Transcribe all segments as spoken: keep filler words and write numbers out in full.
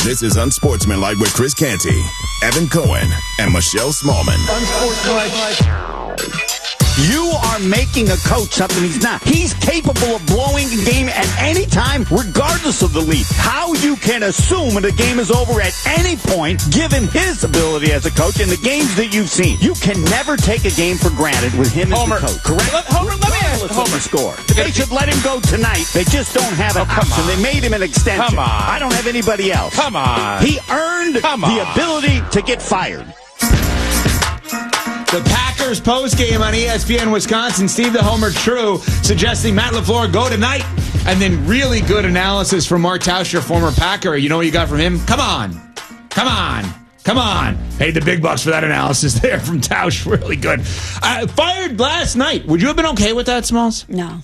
This is Unsportsmanlike with Chris Canty, Evan Cohen, and Michelle Smallman. Unsportsmanlike. You are making a coach something he's not. He's capable of blowing a game at any time, regardless of the lead. How you can assume the game is over at any point, given his ability as a coach and the games that you've seen. You can never take a game for granted with him Homer, as the coach. Correct? Let, Homer, let me ask Homer. Score. They should let him go tonight. They just don't have an oh, option. on. They made him an extension. Come on. I don't have anybody else. Come on. He earned Come the on. ability to get fired. The Packers postgame on E S P N Wisconsin. Steve the Homer True suggesting Matt LaFleur go tonight. And then really good analysis from Mark Tauscher, former Packer. You know what you got from him? Come on. Come on. Come on. Paid the big bucks for that analysis there from Tausch. Really good. Uh, fired last night. Would you have been okay with that, Smalls? No.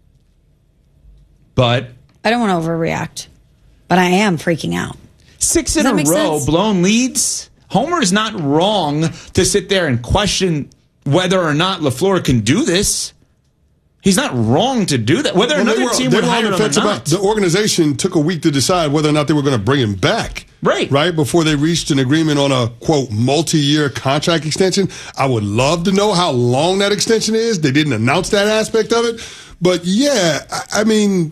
But I don't want to overreact. But I am freaking out. Six Does in that a make row, sense? blown leads. Homer is not wrong to sit there and question whether or not LaFleur can do this. He's not wrong to do that. Whether well, another they were, team they would were on hire the him or fence not. about the organization took a week to decide whether or not they were going to bring him back. Right. Right? Before they reached an agreement on a, quote, multi-year contract extension. I would love to know how long that extension is. They didn't announce that aspect of it. But, yeah, I, I mean,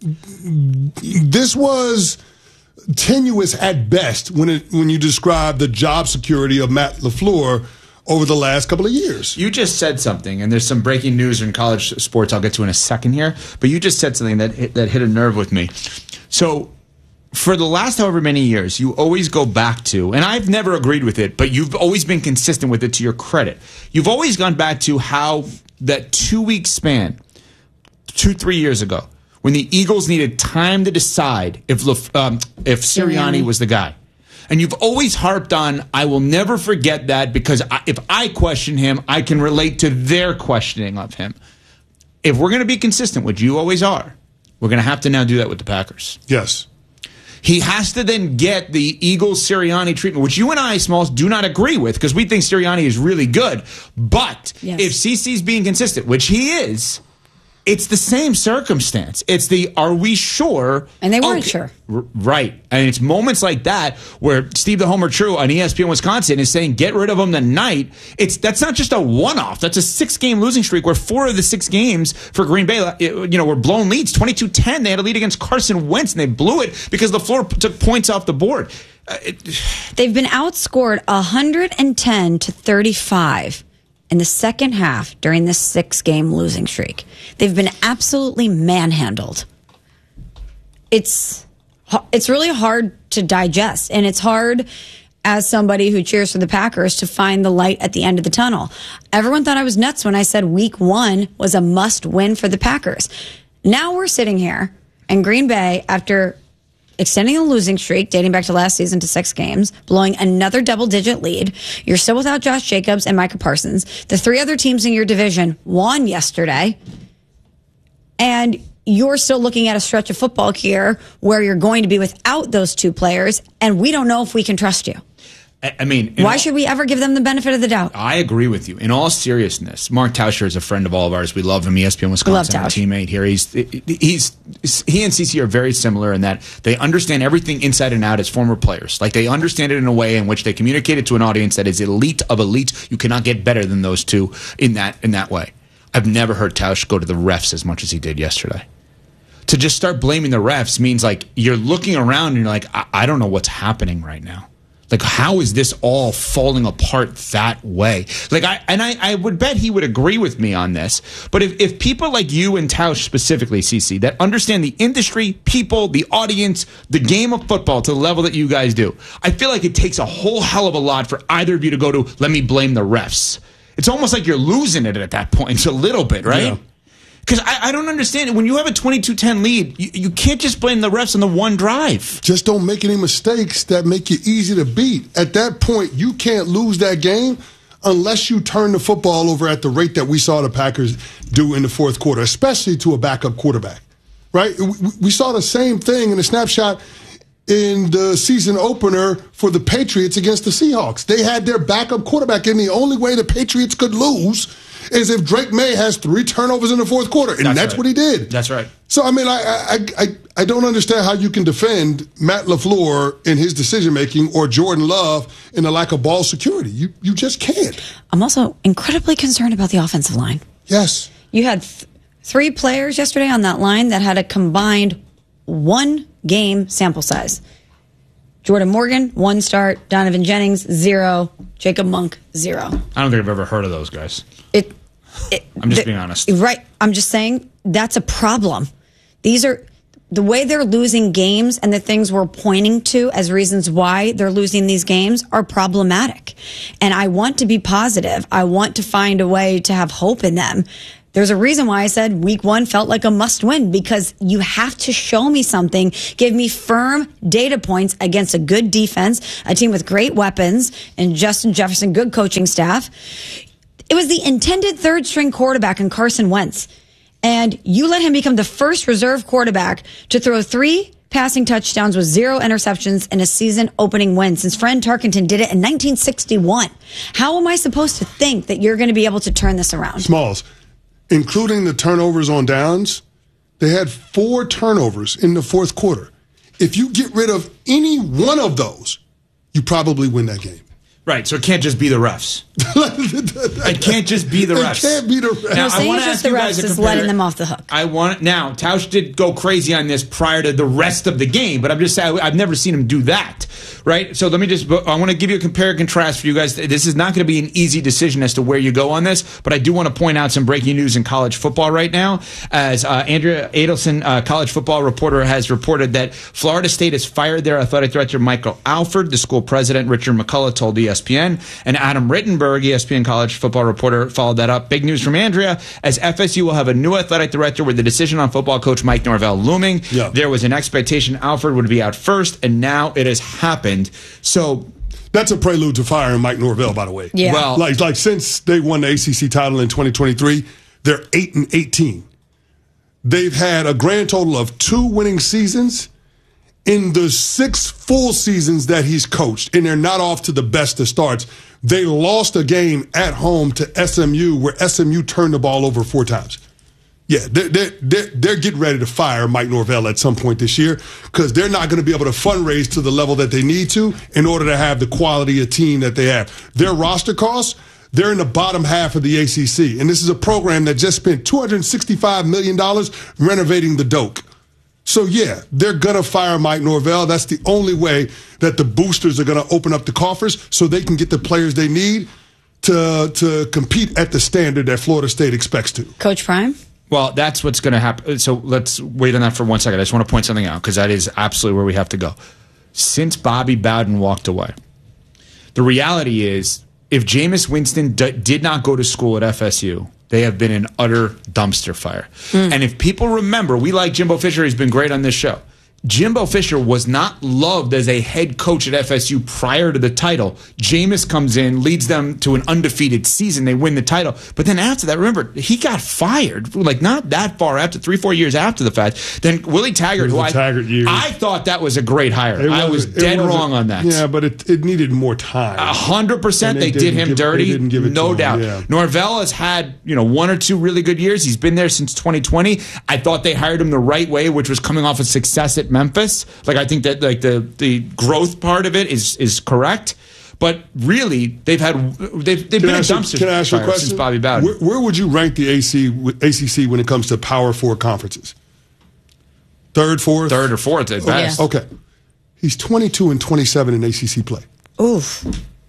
this was tenuous at best when it when you describe the job security of Matt LaFleur over the last couple of years. You just said something, and there's some breaking news in college sports I'll get to in a second here, but you just said something that hit, that hit a nerve with me. So for the last however many years, you always go back to, and I've never agreed with it, but you've always been consistent with it to your credit. You've always gone back to how that two-week span, two, three years ago, when the Eagles needed time to decide if um, if Sirianni was the guy. And you've always harped on, I will never forget that because I, if I question him, I can relate to their questioning of him. If we're going to be consistent, which you always are, we're going to have to now do that with the Packers. Yes. He has to then get the Eagles Sirianni treatment, which you and I, Smalls, do not agree with because we think Sirianni is really good. But yes. if C C's being consistent, which he is, it's the same circumstance. It's the, are we sure? And they weren't okay. sure. R- right. And it's moments like that where Steve the Homer True on E S P N Wisconsin is saying, get rid of him tonight. It's, that's not just a one-off. That's a six-game losing streak where four of the six games for Green Bay, you know, were blown leads. twenty-two ten. They had a lead against Carson Wentz, and they blew it because LaFleur took points off the board. Uh, it, They've been outscored one hundred ten to thirty-five in the second half during this six-game losing streak. They've been absolutely manhandled. It's it's really hard to digest, and it's hard as somebody who cheers for the Packers to find the light at the end of the tunnel. Everyone thought I was nuts when I said week one was a must-win for the Packers. Now we're sitting here, and Green Bay, after extending a losing streak dating back to last season to six games, blowing another double-digit lead. You're still without Josh Jacobs and Micah Parsons. The three other teams in your division won yesterday. And you're still looking at a stretch of football here where you're going to be without those two players, and we don't know if we can trust you. I mean, why all, should we ever give them the benefit of the doubt? I agree with you. In all seriousness, Mark Tauscher is a friend of all of ours. We love him. E S P N Wisconsin, our teammate here. He's he's he and C C are very similar in that they understand everything inside and out as former players. Like they understand it in a way in which they communicate it to an audience that is elite of elite. You cannot get better than those two in that in that way. I've never heard Tausch go to the refs as much as he did yesterday. To just start blaming the refs means like you're looking around and you're like, I, I don't know what's happening right now. Like, how is this all falling apart that way? Like, I and I, I would bet he would agree with me on this. But if, if people like you and Tausch specifically, C C, that understand the industry, people, the audience, the game of football to the level that you guys do, I feel like it takes a whole hell of a lot for either of you to go to, let me blame the refs. It's almost like you're losing it at that point. It's a little bit, right? Yeah. Because I, I don't understand it. When you have a twenty-two ten lead, you, you can't just blame the refs on the one drive. Just don't make any mistakes that make you easy to beat. At that point, you can't lose that game unless you turn the football over at the rate that we saw the Packers do in the fourth quarter, especially to a backup quarterback, right? We, we saw the same thing in the snapshot in the season opener for the Patriots against the Seahawks. They had their backup quarterback, and the only way the Patriots could lose is if Drake May has three turnovers in the fourth quarter, and that's, that's right. what he did. That's right. So, I mean, I, I I I don't understand how you can defend Matt LaFleur in his decision-making or Jordan Love in the lack of ball security. You you just can't. I'm also incredibly concerned about the offensive line. Yes. You had th- three players yesterday on that line that had a combined one-game sample size. Jordan Morgan, one start. Donovan Jennings, zero. Jacob Monk, zero. I don't think I've ever heard of those guys. It. it I'm just the, being honest. Right. I'm just saying that's a problem. These are the way they're losing games, and the things we're pointing to as reasons why they're losing these games are problematic. And I want to be positive. I want to find a way to have hope in them. There's a reason why I said week one felt like a must win, because you have to show me something. Give me firm data points against a good defense, a team with great weapons, and Justin Jefferson, good coaching staff. It was the intended third string quarterback in Carson Wentz. And you let him become the first reserve quarterback to throw three passing touchdowns with zero interceptions in a season opening win since Fran Tarkenton did it in nineteen sixty-one. How am I supposed to think that you're going to be able to turn this around? Smalls, including the turnovers on downs, they had four turnovers in the fourth quarter. If you get rid of any one of those, you probably win that game. Right, so it can't just be the refs. It can't just be the refs. It can't be the refs. Now, I saying it's just the refs is letting them off the hook. I want now. Tausch did go crazy on this prior to the rest of the game, but I'm just saying I've never seen him do that. Right, so let me just. I want to give you a compare and contrast for you guys. This is not going to be an easy decision as to where you go on this, but I do want to point out some breaking news in college football right now. As uh, Andrea Adelson, uh, college football reporter, has reported that Florida State has fired their athletic director Michael Alford. The school president Richard McCullough told E S P N, and Adam Rittenberg, E S P N college football reporter, followed that up. Big news from Andrea, as F S U will have a new athletic director with the decision on football coach Mike Norvell looming. Yeah. There was an expectation Alford would be out first, and now it has happened. So that's a prelude to firing Mike Norvell, by the way. Yeah. Well, like like since they won the A C C title in twenty twenty-three, they're eight and eighteen. They've had a grand total of two winning seasons in the six full seasons that he's coached, and they're not off to the best of starts. They lost a game at home to S M U where S M U turned the ball over four times. Yeah, they're, they're, they're, they're getting ready to fire Mike Norvell at some point this year because they're not going to be able to fundraise to the level that they need to in order to have the quality of team that they have. Their roster costs, they're in the bottom half of the A C C. And this is a program that just spent two hundred sixty-five million dollars renovating the Doak. So, yeah, they're going to fire Mike Norvell. That's the only way that the boosters are going to open up the coffers so they can get the players they need to, to compete at the standard that Florida State expects to. Coach Prime? Well, that's what's going to happen. So let's wait on that for one second. I just want to point something out because that is absolutely where we have to go. Since Bobby Bowden walked away, the reality is if Jameis Winston d- did not go to school at F S U, they have been an utter dumpster fire. Mm. And if people remember, we like Jimbo Fisher. He's been great on this show. Jimbo Fisher was not loved as a head coach at F S U prior to the title. Jameis comes in, leads them to an undefeated season. They win the title. But then after that, remember, he got fired, like not that far after, three, four years after the fact. Then Willie Taggart, who I, Taggart years. I thought that was a great hire. I was dead wrong on that. Yeah, but it, it needed more time. A hundred percent they, they did him give, dirty, they didn't give it no to doubt. him, yeah. Norvell has had, you know, one or two really good years. He's been there since twenty twenty. I thought they hired him the right way, which was coming off of success at Memphis. Like I think that like the the growth part of it is is correct, but really they've had they've they've been a dumpster Can I ask you a question? Since Bobby Bowden. Where, where would you rank the A C A C C when it comes to Power Four conferences? Third, fourth, third or fourth at best. Yeah. Okay, he's twenty-two and twenty-seven in A C C play. Oof.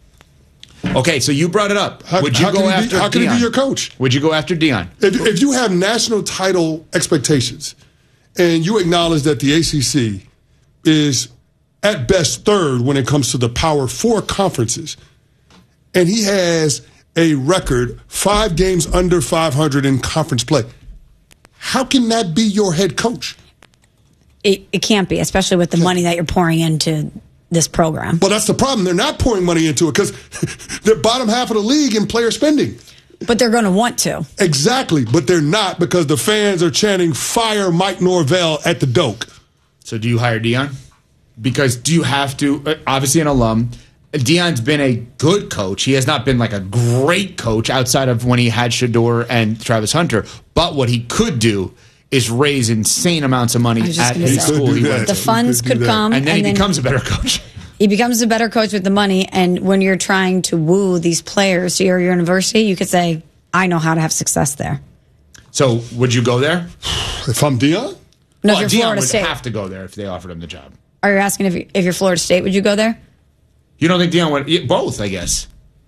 Okay, so you brought it up. How, Would you how go can he after be, How can Deion? he be your coach? Would you go after Deion? If, if you have national title expectations and you acknowledge that the A C C is at best third when it comes to the Power Four conferences, and he has a record five games under five hundred in conference play, how can that be your head coach? It, it can't be, especially with the money that you're pouring into this program. Well, that's the problem. They're not pouring money into it because they're bottom half of the league in player spending. But they're going to want to. Exactly, but they're not because the fans are chanting, fire Mike Norvell at the Doak. So do you hire Deion? Because do you have to, obviously an alum, Deion's been a good coach. He has not been like a great coach outside of when he had Shedeur and Travis Hunter. But what he could do is raise insane amounts of money at his say, school. He that. went the to. funds could could do come, and then and he then becomes a better coach. he becomes a better coach with the money. And when you're trying to woo these players to your university, you could say, "I know how to have success there." So, would you go there? If I'm Deion, No, well, if you're Deion Florida would State, have to go there if they offered him the job. are you asking if you, if you're Florida State, would you go there? You don't think Deion would? Yeah, both, I guess.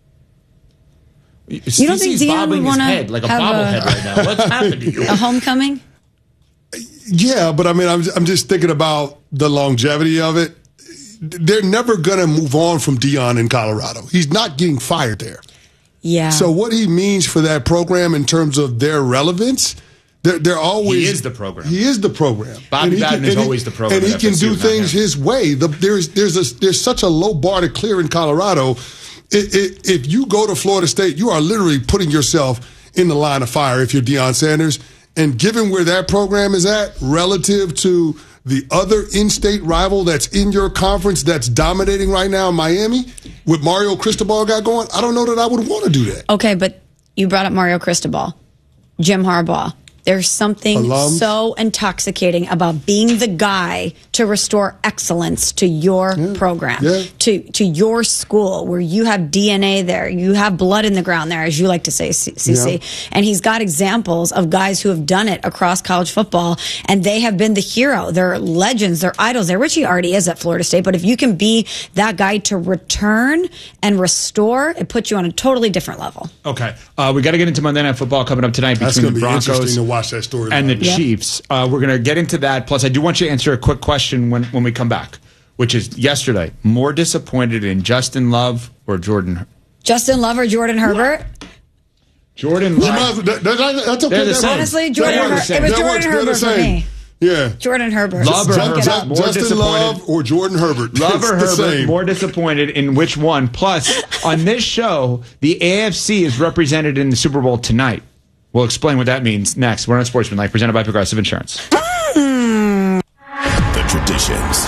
You don't think He's Deion bobbing would his wanna head like a have bobblehead a- right now. What's happened to you? A homecoming? yeah, but I mean, I'm I'm just thinking about the longevity of it. They're never going to move on from Deion in Colorado. He's not getting fired there. Yeah. So what he means for that program in terms of their relevance, they're, they're always He is the program. He is the program. Bobby And he Bowden can- is and he- always the program and he at can F S U, do not things him. his way. The, there's there's a, there's such a low bar to clear in Colorado. It, it, if you go to Florida State, you are literally putting yourself in the line of fire if you're Deion Sanders. And given where that program is at relative to the other in-state rival that's in your conference that's dominating right now in Miami, with Mario Cristobal got going, I don't know that I would want to do that. Okay, but you brought up Mario Cristobal, Jim Harbaugh. There's something Alums. so intoxicating about being the guy to restore excellence to your Yeah. program, Yeah. to to your school, where you have D N A there, you have blood in the ground there, as you like to say, C C. Yeah. And he's got examples of guys who have done it across college football, and they have been the hero. They're legends, they're idols there, which he already is at Florida State. But if you can be that guy to return and restore, it puts you on a totally different level. Okay. Uh, we got to get into Monday Night Football coming up tonight That's between going to the be interesting Broncos to watch that story. and the Yep. Chiefs. Uh, we're going to get into that. Plus, I do want you to answer a quick question when, when we come back, which is yesterday. More disappointed in Justin Love or Jordan? Justin Love or Jordan Herbert? Jordan You Love. might as well- that- that- that's okay. They're the that same. works. Honestly, That Jordan works. Her- it was That Jordan works. They're the Herbert for same. me. Yeah. Jordan Herbert. Love or Look Herbert? it up. More Justin disappointed. Love or Jordan Herbert. Love It's or the Herbert, same. more disappointed in which one? Plus, on this show, the A F C is represented in the Super Bowl tonight. We'll explain what that means next. We're on Sportsman Life, presented by Progressive Insurance. The traditions.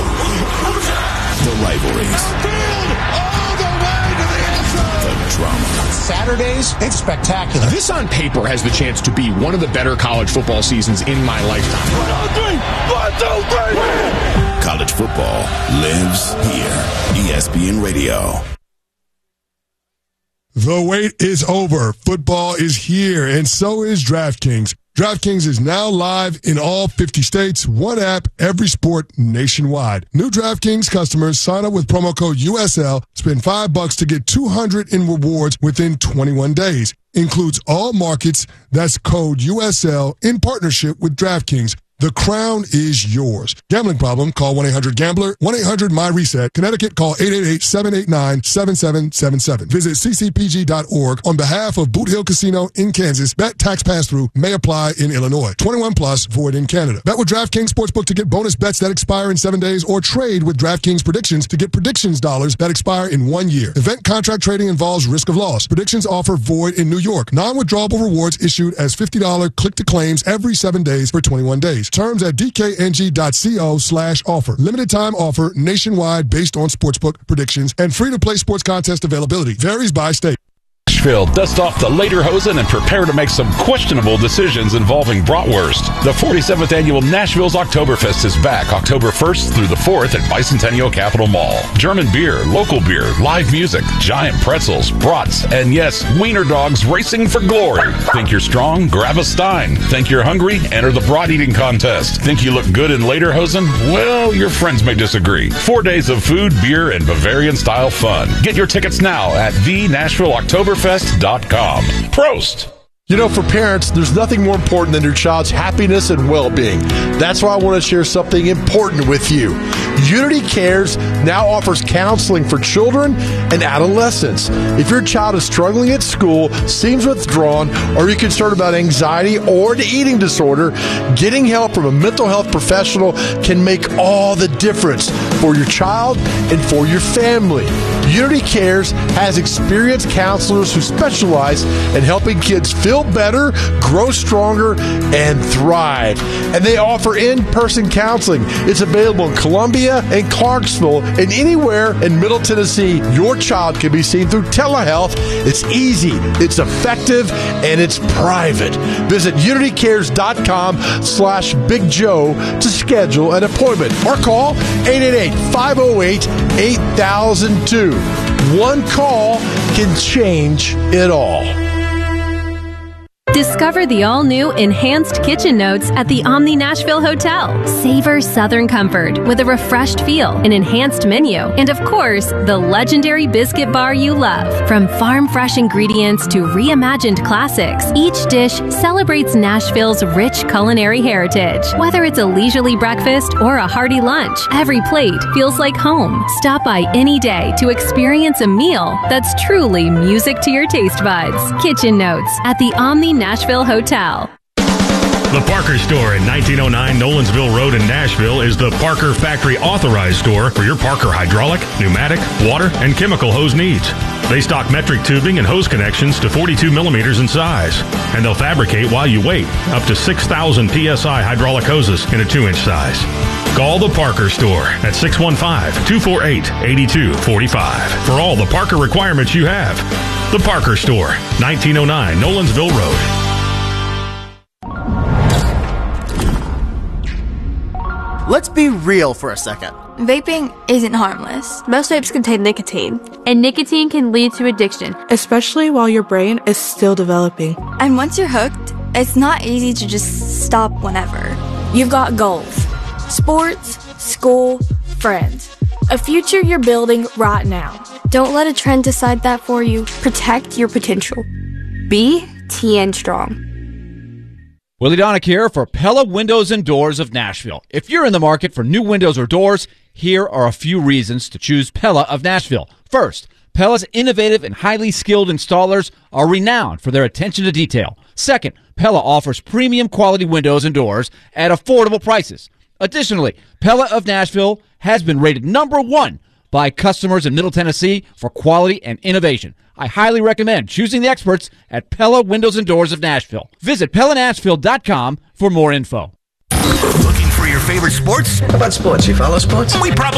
The rivalries. The drama. Saturdays, it's spectacular. This on paper has the chance to be one of the better college football seasons in my lifetime. College football lives here. E S P N Radio. The wait is over. Football is here, and so is DraftKings. DraftKings is now live in all fifty states. One app, every sport nationwide. New DraftKings customers sign up with promo code U S L, spend five bucks to get two hundred in rewards within twenty-one days. Includes all markets. That's code U S L in partnership with DraftKings. The crown is yours. Gambling problem? Call one eight hundred gambler. one eight hundred my reset. Connecticut, call eight eight eight, seven eight nine, seven seven seven seven. Visit c c p g dot org on behalf of Boot Hill Casino in Kansas. Bet tax pass-through may apply in Illinois. twenty-one plus, void in Canada. Bet with DraftKings Sportsbook to get bonus bets that expire in seven days, or trade with DraftKings Predictions to get predictions dollars that expire in one year. Event contract trading involves risk of loss. Predictions offer void in New York. Non-withdrawable rewards issued as fifty dollars click-to-claims every seven days for twenty-one days. Terms at d k n g dot co slash offer. Limited time offer nationwide based on sportsbook predictions and free-to-play sports contest availability. Varies by state. Nashville, dust off the lederhosen and prepare to make some questionable decisions involving bratwurst. The forty-seventh Annual Nashville's Oktoberfest is back October first through the fourth at Bicentennial Capitol Mall. German beer, local beer, live music, giant pretzels, brats, and yes, wiener dogs racing for glory. Think you're strong? Grab a Stein. Think you're hungry? Enter the brat eating contest. Think you look good in lederhosen? Well, your friends may disagree. Four days of food, beer, and Bavarian-style fun. Get your tickets now at the Nashville Oktoberfest dot com. Prost! You know, for parents, there's nothing more important than your child's happiness and well-being. That's why I want to share something important with you. Unity Cares now offers counseling for children and adolescents. If your child is struggling at school, seems withdrawn, or you're concerned about anxiety or an eating disorder, getting help from a mental health professional can make all the difference for your child and for your family. Unity Cares has experienced counselors who specialize in helping kids feel better, grow stronger, and thrive. And they offer in-person counseling. It's available in Columbia and Clarksville and anywhere in Middle Tennessee. Your child can be seen through telehealth. It's easy, it's effective, and it's private. Visit unitycares.com slash Big Joe to schedule an appointment or call eight eight eight, five oh eight, eight thousand two. One call can change it all. Discover the all-new Enhanced Kitchen Notes at the Omni Nashville Hotel. Savor Southern comfort with a refreshed feel, an enhanced menu, and of course, the legendary biscuit bar you love. From farm-fresh ingredients to reimagined classics, each dish celebrates Nashville's rich culinary heritage. Whether it's a leisurely breakfast or a hearty lunch, every plate feels like home. Stop by any day to experience a meal that's truly music to your taste buds. Kitchen Notes at the Omni Nashville Hotel. The Parker Store in nineteen oh nine Nolensville Road in Nashville is the Parker Factory Authorized Store for your Parker hydraulic, pneumatic, water, and chemical hose needs. They stock metric tubing and hose connections to forty-two millimeters in size, and they'll fabricate while you wait up to six thousand P S I hydraulic hoses in a two inch size. Call the Parker Store at six one five, two four eight, eight two four five for all the Parker requirements you have. The Parker Store, nineteen oh nine Nolensville Road. Let's be real for a second. Vaping isn't harmless. Most vapes contain nicotine. And nicotine can lead to addiction. Especially while your brain is still developing. And once you're hooked, it's not easy to just stop whenever. You've got goals. Sports, school, friends. A future you're building right now. Don't let a trend decide that for you. Protect your potential. Be T N Strong. Willie Donick here for Pella Windows and Doors of Nashville. If you're in the market for new windows or doors, here are a few reasons to choose Pella of Nashville. First, Pella's innovative and highly skilled installers are renowned for their attention to detail. Second, Pella offers premium quality windows and doors at affordable prices. Additionally, Pella of Nashville has been rated number one by customers in Middle Tennessee for quality and innovation. I highly recommend choosing the experts at Pella Windows and Doors of Nashville. Visit Pella Nashville dot com for more info. Looking for your favorite sports? How about sports? You follow sports? We probably